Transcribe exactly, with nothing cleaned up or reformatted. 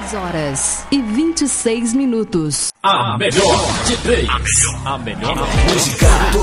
dez horas e vinte e seis minutos. A melhor de três. A melhor música.